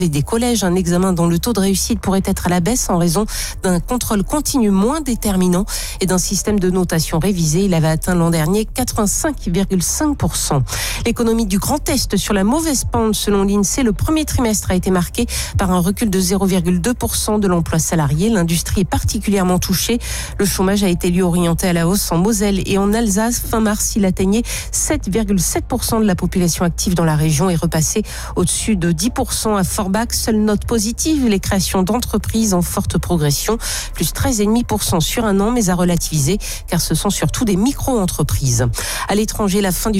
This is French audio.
des collèges, un examen dont le taux de réussite pourrait être à la baisse en raison d'un contrôle continu moins déterminant et d'un système de notation révisé. Il avait atteint l'an dernier 85,5%. L'économie du Grand Est sur la mauvaise pente selon l'INSEE. Le premier trimestre a été marqué par un recul de 0,2% de l'emploi salarié. L'industrie est particulièrement touchée. Le chômage a été lui orienté à la hausse en Moselle et en Alsace. Fin mars, il atteignait 7,7% de la population active dans la région et repassé au-dessus de 10% à Forbach. Seule note positive, les créations d'entreprises en forte progression, plus 13,5% sur un an, mais à relativiser car ce sont surtout des micro-entreprises. À l'étranger, la fin du